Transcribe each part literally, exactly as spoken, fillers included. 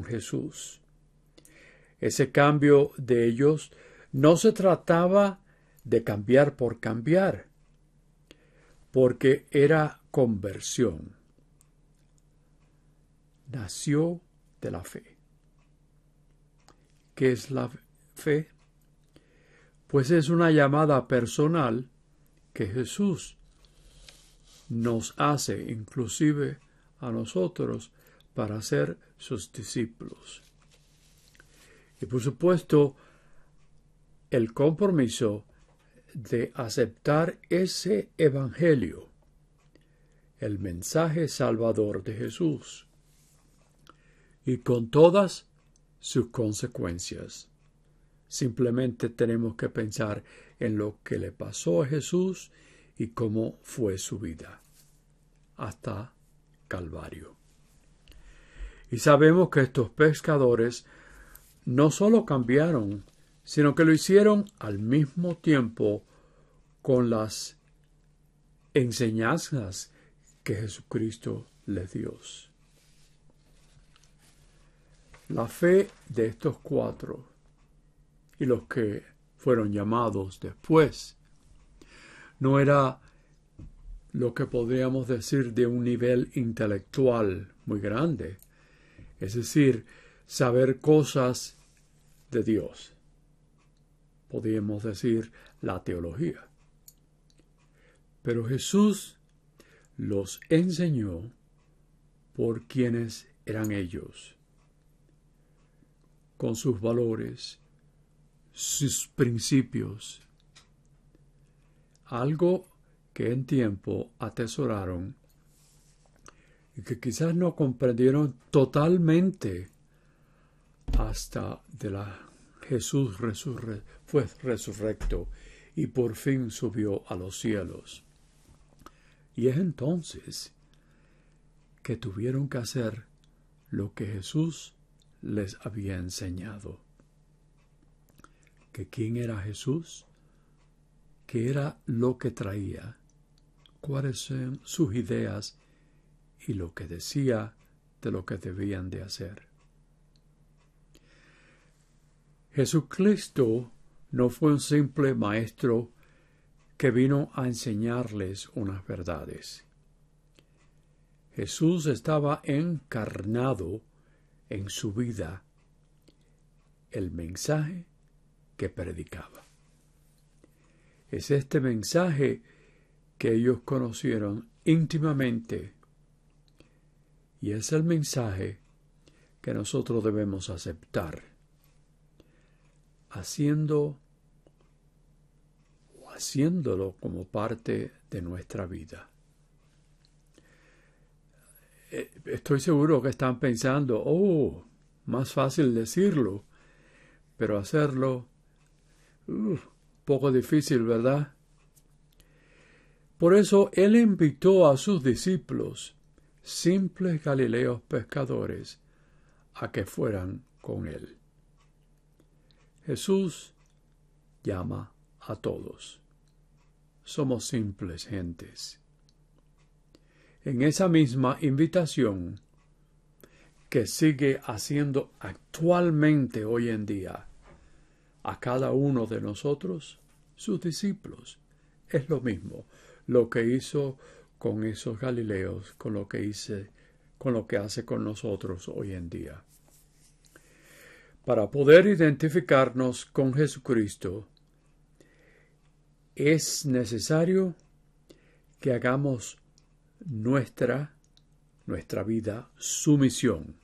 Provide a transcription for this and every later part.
Jesús. Ese cambio de ellos no se trataba de cambiar por cambiar, porque era conversión. Nació de la fe. ¿Qué es la fe? Pues es una llamada personal que Jesús nos hace, inclusive a nosotros, para ser sus discípulos. Y por supuesto, el compromiso de aceptar ese evangelio, el mensaje salvador de Jesús, y con todas sus consecuencias. Simplemente tenemos que pensar en lo que le pasó a Jesús y cómo fue su vida hasta Calvario. Y sabemos que estos pescadores no solo cambiaron, sino que lo hicieron al mismo tiempo con las enseñanzas que Jesucristo les dio. La fe de estos cuatro y los que fueron llamados después no era lo que podríamos decir de un nivel intelectual muy grande, es decir, saber cosas de Dios. Podríamos decir la teología. Pero Jesús los enseñó por quienes eran ellos, con sus valores, sus principios, algo que en tiempo atesoraron y que quizás no comprendieron totalmente hasta de la Jesús resurre, fue resurrecto y por fin subió a los cielos. Y es entonces que tuvieron que hacer lo que Jesús les había enseñado. ¿Que quién era Jesús? ¿Qué era lo que traía? ¿Cuáles son sus ideas y lo que decía de lo que debían de hacer? Jesucristo no fue un simple maestro que vino a enseñarles unas verdades. Jesús estaba encarnado en su vida el mensaje que predicaba. Es este mensaje que ellos conocieron íntimamente y es el mensaje que nosotros debemos aceptar, haciendo o haciéndolo como parte de nuestra vida. Estoy seguro que están pensando, oh, más fácil decirlo, pero hacerlo, uh, poco difícil, ¿verdad? Por eso Él invitó a sus discípulos, simples galileos pescadores, a que fueran con Él. Jesús llama a todos. Somos simples gentes. En esa misma invitación que sigue haciendo actualmente hoy en día a cada uno de nosotros, sus discípulos, es lo mismo lo que hizo con esos galileos, con lo que hice, con lo que hace con nosotros hoy en día. Para poder identificarnos con Jesucristo, es necesario que hagamos nuestra, nuestra vida su misión.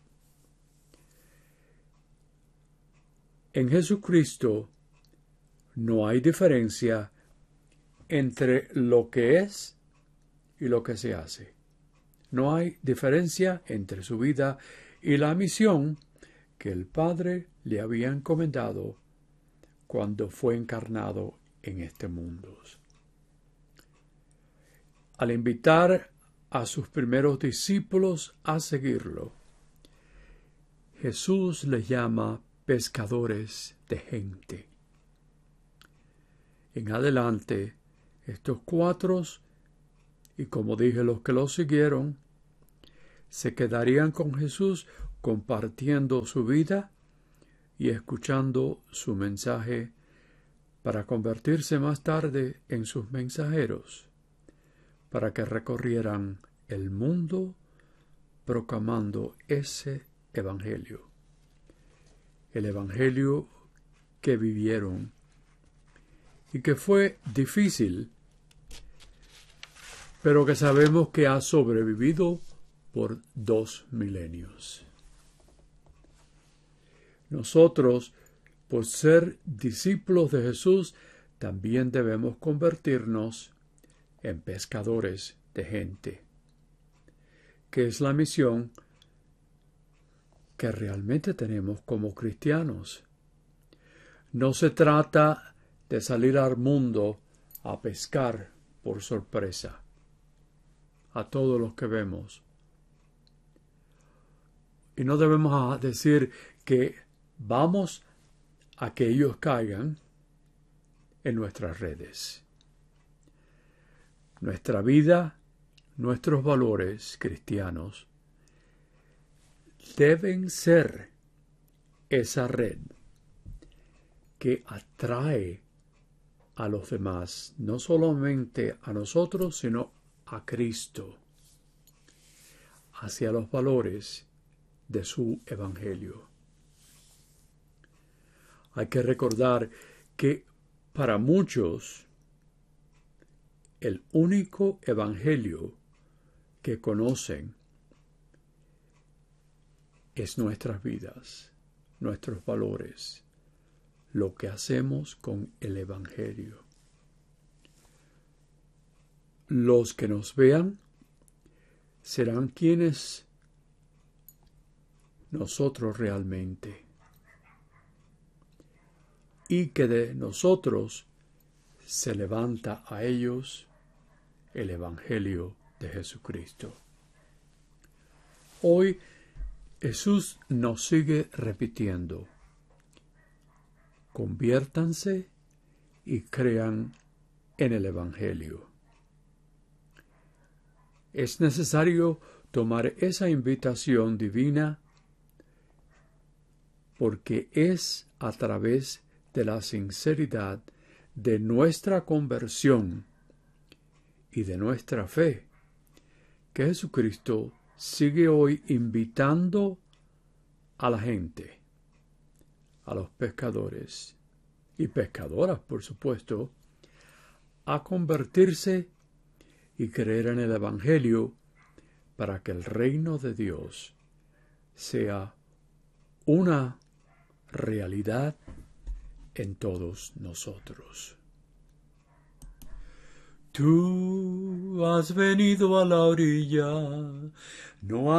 En Jesucristo no hay diferencia entre lo que es y lo que se hace. No hay diferencia entre su vida y la misión que el Padre le había encomendado cuando fue encarnado en este mundo. Al invitar a sus primeros discípulos a seguirlo, Jesús les llama pescadores de gente. En adelante, estos cuatro, y como dije los que lo siguieron, se quedarían con Jesús compartiendo su vida y escuchando su mensaje para convertirse más tarde en sus mensajeros, para que recorrieran el mundo proclamando ese evangelio, el evangelio que vivieron y que fue difícil, pero que sabemos que ha sobrevivido por dos milenios. Nosotros, por ser discípulos de Jesús, también debemos convertirnos en pescadores de gente, que es la misión que realmente tenemos como cristianos. No se trata de salir al mundo a pescar por sorpresa a todos los que vemos. Y no debemos decir que vamos a que ellos caigan en nuestras redes. Nuestra vida, nuestros valores cristianos deben ser esa red que atrae a los demás, no solamente a nosotros, sino a Cristo, hacia los valores de su evangelio. Hay que recordar que para muchos el único evangelio que conocen es nuestras vidas, nuestros valores, lo que hacemos con el evangelio. Los que nos vean serán quienes nosotros realmente, y que de nosotros se levanta a ellos el evangelio de Jesucristo. Hoy Jesús nos sigue repitiendo: conviértanse y crean en el evangelio. Es necesario tomar esa invitación divina porque es a través de la sinceridad de nuestra conversión y de nuestra fe que Jesucristo sigue hoy invitando a la gente, a los pescadores y pescadoras, por supuesto, a convertirse y creer en el evangelio para que el reino de Dios sea una realidad en todos nosotros. Tú has venido a la orilla, no